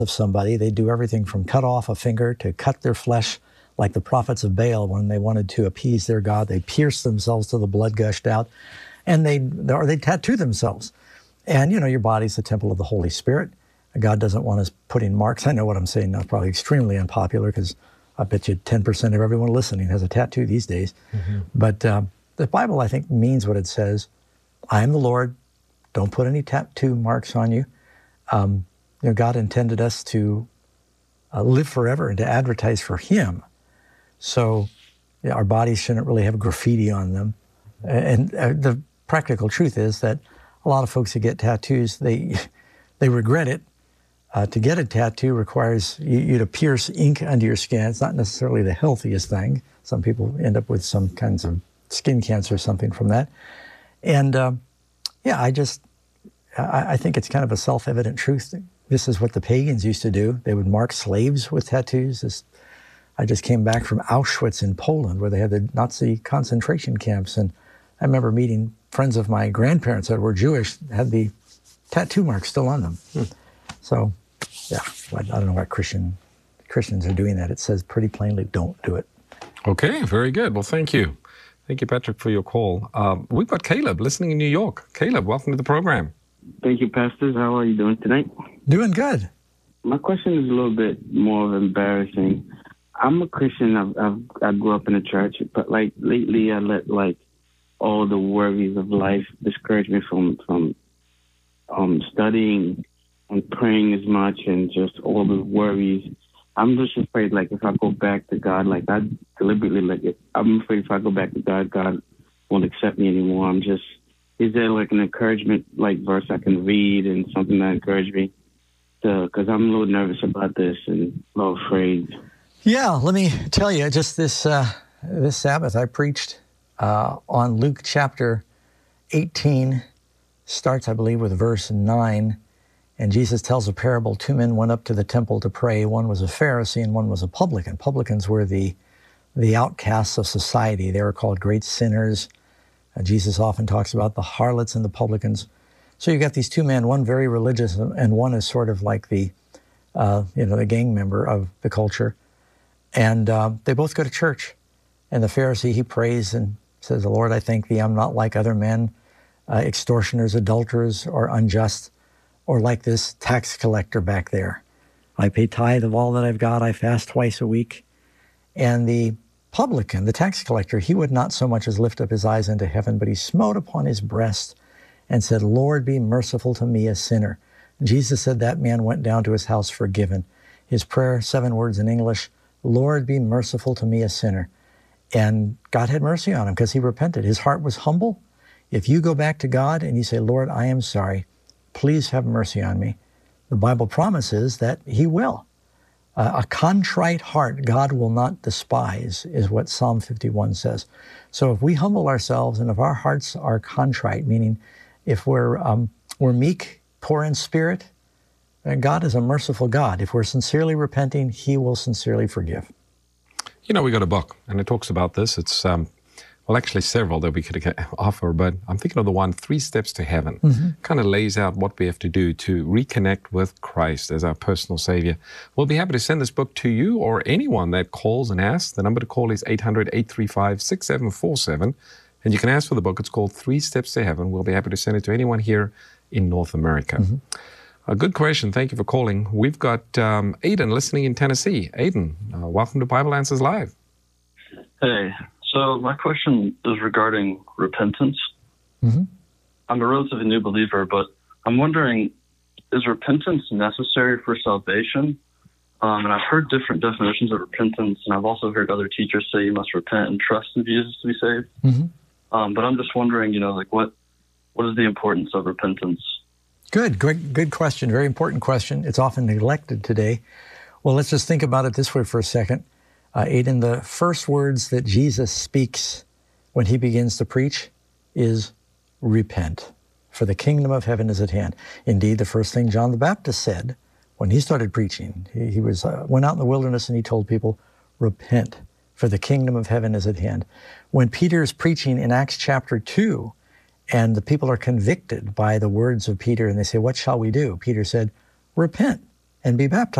of somebody. They do everything from cut off a finger to cut their flesh, like the prophets of Baal when they wanted to appease their god. They pierced themselves till the blood gushed out, and they tattoo themselves. And, your body's the temple of the Holy Spirit. God doesn't want us putting marks. I know what I'm saying now, probably extremely unpopular, because I bet you 10% of everyone listening has a tattoo these days. Mm-hmm. But the Bible, I think, means what it says. I am the Lord. Don't put any tattoo marks on you. God intended us to live forever and to advertise for Him. So our bodies shouldn't really have graffiti on them. And the practical truth is that a lot of folks who get tattoos, they regret it. To get a tattoo requires you to pierce ink under your skin. It's not necessarily the healthiest thing. Some people end up with some kinds of skin cancer or something from that. And I think it's kind of a self-evident truth. This is what the pagans used to do. They would mark slaves with tattoos. I just came back from Auschwitz in Poland, where they had the Nazi concentration camps. And I remember meeting friends of my grandparents that were Jewish, had the tattoo marks still on them. So, I don't know why Christians are doing that. It says pretty plainly, don't do it. Okay, very good. Well, thank you. Thank you, Patrick, for your call. We've got Caleb listening in New York. Caleb, welcome to the program. Thank you, pastors. How are you doing tonight? Doing good. My question is a little bit more embarrassing. I'm a Christian. I grew up in a church, but lately I let all the worries of life discourage me from studying and praying as much, and just all the worries. I'm just afraid, if I go back to God, I deliberately, I'm afraid if I go back to God, God won't accept me anymore. Is there an encouragement, verse I can read and something that encourage me? Because I'm a little nervous about this and a little afraid. Yeah, let me tell you, just this Sabbath, I preached on Luke chapter 18, starts, I believe, with verse 9. And Jesus tells a parable. 2 men went up to the temple to pray. One was a Pharisee and one was a publican. Publicans were the outcasts of society. They were called great sinners. Jesus often talks about the harlots and the publicans. So you got these 2 men, one very religious and one is sort of like the gang member of the culture. And they both go to church. And the Pharisee, he prays and says, "Lord, I thank thee, I'm not like other men, extortioners, adulterers, or unjust, or like this tax collector back there. I pay tithe of all that I've got. I fast twice a week." And the publican, the tax collector, he would not so much as lift up his eyes unto heaven, but he smote upon his breast and said, "Lord, be merciful to me, a sinner." And Jesus said that man went down to his house forgiven. His prayer, 7 words in English, "Lord, be merciful to me, a sinner." And God had mercy on him because he repented. His heart was humble. If you go back to God and you say, "Lord, I am sorry, please have mercy on me," the Bible promises that He will. A contrite heart God will not despise, is what Psalm 51 says. So if we humble ourselves and if our hearts are contrite, meaning if we're meek, poor in spirit, God is a merciful God. If we're sincerely repenting, He will sincerely forgive. We got a book, and it talks about this. It's, actually several that we could offer, but I'm thinking of the one, 3 Steps to Heaven. Mm-hmm. Kind of lays out what we have to do to reconnect with Christ as our personal Savior. We'll be happy to send this book to you or anyone that calls and asks. The number to call is 800-835-6747, and you can ask for the book. It's called 3 Steps to Heaven. We'll be happy to send it to anyone here in North America. Mm-hmm. A good question. Thank you for calling. We've got Aiden listening in Tennessee. Aiden, welcome to Bible Answers Live. Hey. So my question is regarding repentance. Mm-hmm. I'm a relatively new believer, but I'm wondering, is repentance necessary for salvation? And I've heard different definitions of repentance, and I've also heard other teachers say you must repent and trust in Jesus to be saved. Mm-hmm. But I'm just wondering, what is the importance of repentance? Good question. Very important question. It's often neglected today. Well, let's just think about it this way for a second. Aiden, the first words that Jesus speaks when He begins to preach is repent, for the kingdom of heaven is at hand. Indeed, the first thing John the Baptist said when he started preaching, he went out in the wilderness and he told people, repent, for the kingdom of heaven is at hand. When Peter is preaching in Acts chapter 2, and the people are convicted by the words of Peter, and they say, what shall we do? Peter said, repent, and be baptized.